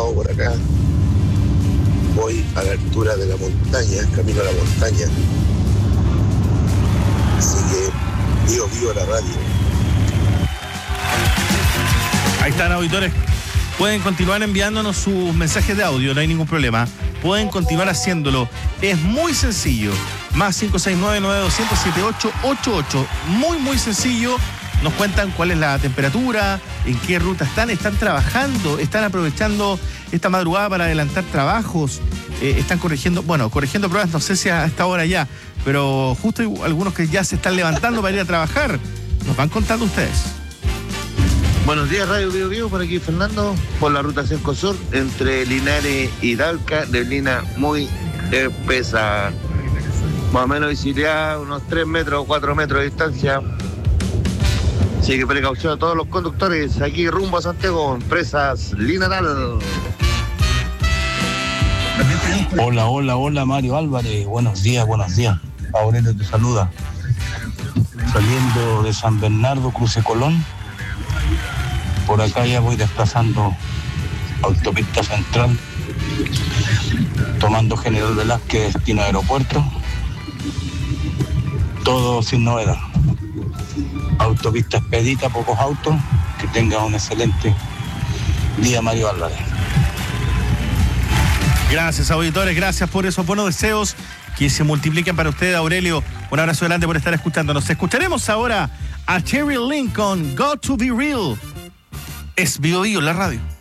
despejado por acá. Voy a la altura de la montaña, camino a la montaña. Así que vivo la radio. Ahí están, auditores. Pueden continuar enviándonos sus mensajes de audio, no hay ningún problema. Pueden continuar haciéndolo. Es muy sencillo. Más 569-9200-7888. Muy sencillo. Nos cuentan cuál es la temperatura, en qué ruta están trabajando, están aprovechando esta madrugada para adelantar trabajos, están corrigiendo pruebas, no sé si a esta hora ya, pero justo hay algunos que ya se están levantando para ir a trabajar. Nos van contando ustedes. Buenos días, Radio Bio Bio, por aquí Fernando, por la ruta Cercosur, entre Linares y Talca, neblina muy espesa, más o menos visibilidad unos 3 metros o 4 metros de distancia. Así que precaución a todos los conductores, aquí rumbo a Santiago, Empresas Linaral. Hola, Mario Álvarez, buenos días. Aurelio te saluda. Saliendo de San Bernardo, Cruce Colón, por acá ya voy desplazando autopista central, tomando General Velázquez, destino aeropuerto, todo sin novedad. Autopista expedita, pocos autos. Que tenga un excelente día, Mario Álvarez. Gracias, auditores, gracias por esos buenos deseos que se multipliquen para ustedes. Aurelio, un abrazo grande por estar escuchándonos. Escucharemos ahora a Terry Lincoln, Got to Be Real. Es Bio Bio, la radio.